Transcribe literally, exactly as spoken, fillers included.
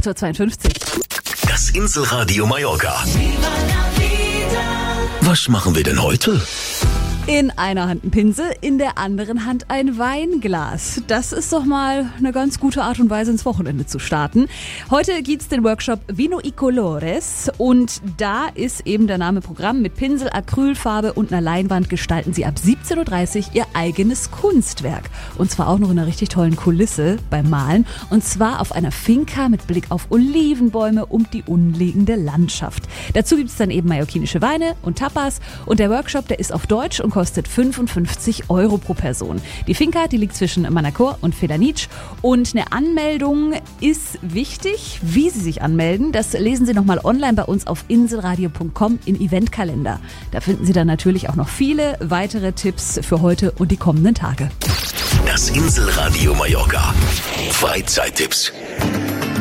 acht Uhr zweiundfünfzig. Das Inselradio Mallorca. Was machen wir denn heute? In einer Hand ein Pinsel, in der anderen Hand ein Weinglas. Das ist doch mal eine ganz gute Art und Weise, ins Wochenende zu starten. Heute gibt's den Workshop Vino y Colores und da ist eben der Name Programm. Mit Pinsel, Acrylfarbe und einer Leinwand gestalten Sie ab siebzehn Uhr dreißig Ihr eigenes Kunstwerk. Und zwar auch noch in einer richtig tollen Kulisse beim Malen. Und zwar auf einer Finca mit Blick auf Olivenbäume und die umliegende Landschaft. Dazu gibt's dann eben mallorquinische Weine und Tapas. Und der Workshop, der ist auf Deutsch und kostet fünfundfünfzig Euro pro Person. Die Finca, die liegt zwischen Manacor und Felanitx und eine Anmeldung ist wichtig. Wie Sie sich anmelden, das lesen Sie nochmal online bei uns auf inselradio punkt com im Eventkalender. Da finden Sie dann natürlich auch noch viele weitere Tipps für heute und die kommenden Tage. Das Inselradio Mallorca. Freizeittipps.